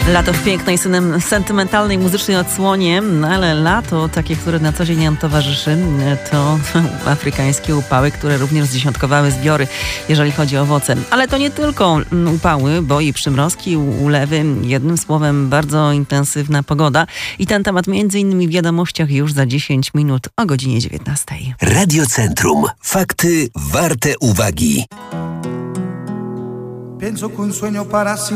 Lato w pięknej, sentymentalnej, muzycznej odsłonie, ale lato, takie, które na co dzień nam towarzyszy, to afrykańskie upały, które również zdziesiątkowały zbiory, jeżeli chodzi o owoce. Ale to nie tylko upały, bo i przymrozki, ulewy, jednym słowem bardzo intensywna pogoda. I ten temat między innymi w wiadomościach już za 10 minut o godzinie 19. Radiocentrum. Fakty warte uwagi. Pienso que un sueño para